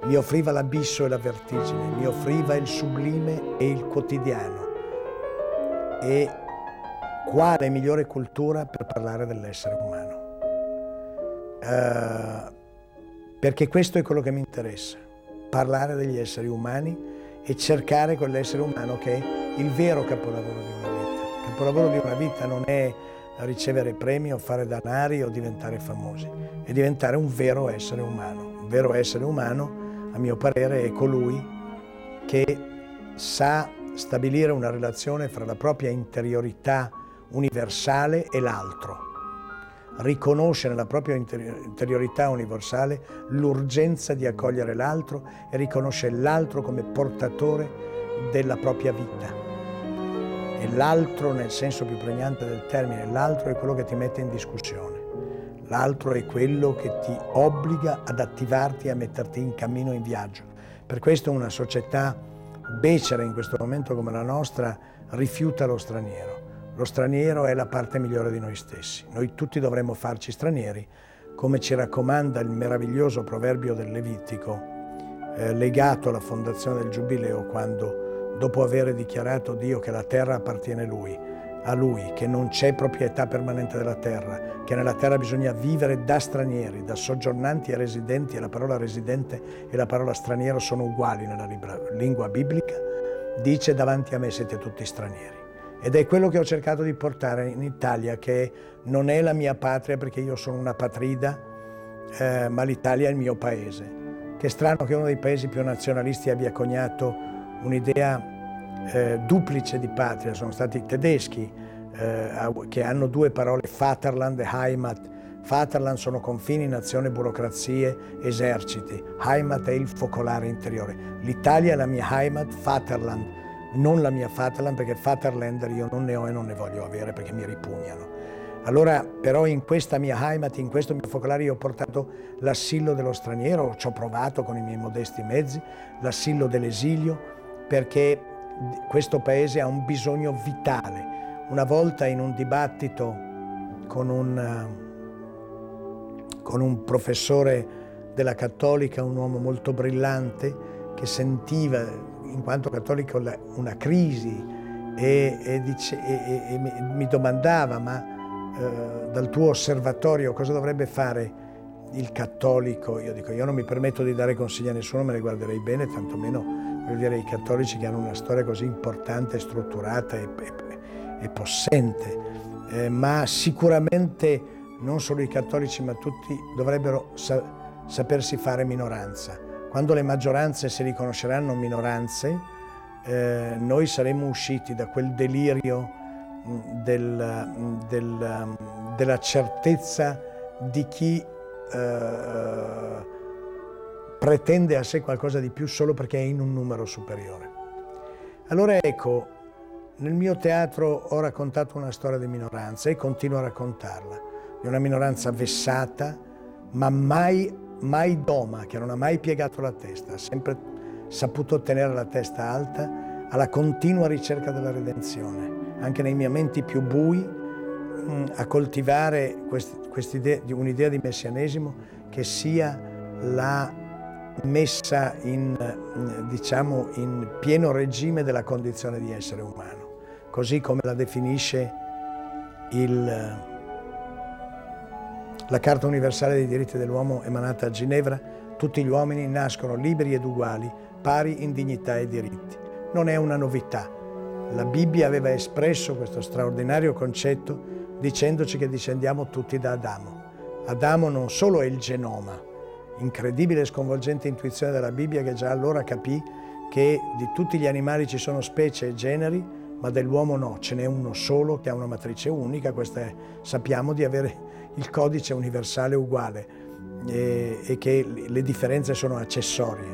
mi offriva l'abisso e la vertigine, mi offriva il sublime e il quotidiano. E quale migliore cultura per parlare dell'essere umano? Perché questo è quello che mi interessa, parlare degli esseri umani e cercare quell'essere umano che è il vero capolavoro di una vita. Il capolavoro di una vita non è ricevere premi o fare danari o diventare famosi, è diventare un vero essere umano. Un vero essere umano, a mio parere, è colui che sa stabilire una relazione fra la propria interiorità universale e l'altro. Riconosce nella propria interiorità universale l'urgenza di accogliere l'altro e riconosce l'altro come portatore della propria vita. E l'altro, nel senso più pregnante del termine, l'altro è quello che ti mette in discussione. L'altro è quello che ti obbliga ad attivarti e a metterti in cammino, in viaggio. Per questo una società becera in questo momento come la nostra rifiuta lo straniero. Lo straniero è la parte migliore di noi stessi. Noi tutti dovremmo farci stranieri, come ci raccomanda il meraviglioso proverbio del Levitico, legato alla fondazione del Giubileo, quando, dopo aver dichiarato Dio che la terra appartiene a Lui, che non c'è proprietà permanente della terra, che nella terra bisogna vivere da stranieri, da soggiornanti e residenti, e la parola residente e la parola straniero sono uguali nella lingua biblica, dice: davanti a me siete tutti stranieri. Ed è quello che ho cercato di portare in Italia, che non è la mia patria perché io sono una patrida, ma l'Italia è il mio paese. Che è strano che uno dei paesi più nazionalisti abbia coniato un'idea duplice di patria. Sono stati i tedeschi che hanno due parole, Vaterland e Heimat. Vaterland sono confini, nazione, burocrazie, eserciti. Heimat è il focolare interiore. L'Italia è la mia Heimat, Vaterland non la mia Vaterland, perché Vaterländer io non ne ho e non ne voglio avere perché mi ripugnano. Allora, però, in questa mia Heimat, in questo mio focolare, io ho portato l'assillo dello straniero, ci ho provato con i miei modesti mezzi, l'assillo dell'esilio, perché questo paese ha un bisogno vitale. Una volta in un dibattito con un professore della Cattolica, un uomo molto brillante, che sentiva in quanto cattolico una crisi e mi domandava: ma dal tuo osservatorio cosa dovrebbe fare il cattolico? Io dico: io non mi permetto di dare consigli a nessuno, me ne guarderei bene, tantomeno voglio dire i cattolici che hanno una storia così importante, strutturata e possente, ma sicuramente non solo i cattolici ma tutti dovrebbero sapersi fare minoranza. Quando le maggioranze si riconosceranno minoranze, noi saremo usciti da quel delirio della certezza di chi pretende a sé qualcosa di più solo perché è in un numero superiore. Allora ecco, nel mio teatro ho raccontato una storia di minoranza e continuo a raccontarla, di una minoranza vessata, ma mai doma, che non ha mai piegato la testa, ha sempre saputo tenere la testa alta alla continua ricerca della redenzione, anche nei miei momenti più bui, a coltivare un'idea di messianesimo che sia la messa in pieno regime della condizione di essere umano, così come la definisce la Carta universale dei diritti dell'uomo emanata a Ginevra. Tutti gli uomini nascono liberi ed uguali, pari in dignità e diritti. Non è una novità. La Bibbia aveva espresso questo straordinario concetto dicendoci che discendiamo tutti da Adamo. Adamo non solo è il genoma, incredibile e sconvolgente intuizione della Bibbia che già allora capì che di tutti gli animali ci sono specie e generi, ma dell'uomo no, ce n'è uno solo che ha una matrice unica, sappiamo di avere il codice universale uguale e che le differenze sono accessorie.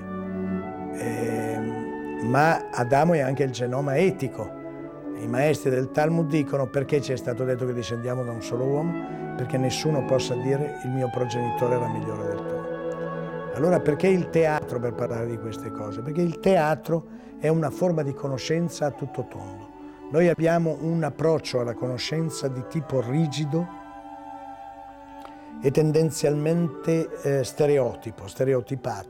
Ma Adamo è anche il genoma etico. I maestri del Talmud dicono: perché ci è stato detto che discendiamo da un solo uomo? Perché nessuno possa dire il mio progenitore era migliore del tuo. Allora perché il teatro per parlare di queste cose? Perché il teatro è una forma di conoscenza a tutto tondo. Noi abbiamo un approccio alla conoscenza di tipo rigido e tendenzialmente stereotipato.